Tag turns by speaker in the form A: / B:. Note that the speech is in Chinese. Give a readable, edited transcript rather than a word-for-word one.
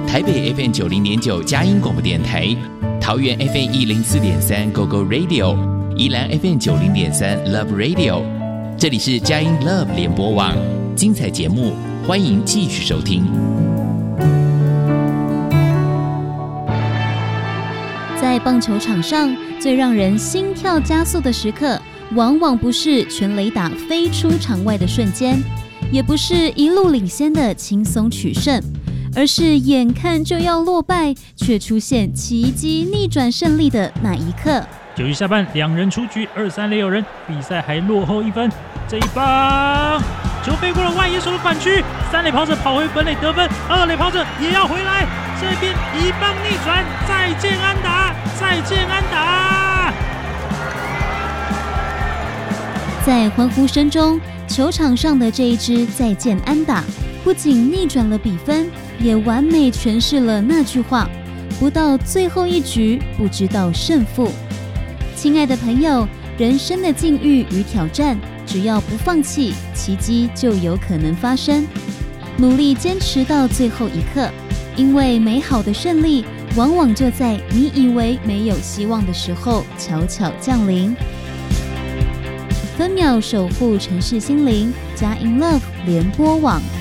A: 台北 FM 90.9佳音广播电台，桃园 FM 104.3 Go Go Radio， 宜兰 FM 90.3 Love Radio。这里是佳音 Love 联播网，精彩节目，欢迎继续收听。
B: 在棒球场上，最让人心跳加速的时刻，往往不是全垒打飞出场外的瞬间，也不是一路领先的轻松取胜，而是眼看就要落败，却出现奇迹逆转胜利的那一刻。
C: 9局下半，两人出局，2-3垒有人，比赛还落后1分。这一棒，球飞过了外野手的反区，三垒跑者跑回本垒得分，二垒跑者也要回来，这边一棒逆转，再见安打，再见安打！
B: 在欢呼声中，球场上的这一支再见安打，不仅逆转了比分，也完美诠释了那句话：不到最后一局，不知道胜负。亲爱的朋友，人生的境遇与挑战，只要不放弃，奇迹就有可能发生。努力坚持到最后一刻，因为美好的胜利往往就在你以为没有希望的时候悄悄降临。分秒守护城市心灵，佳音 Love 联播网。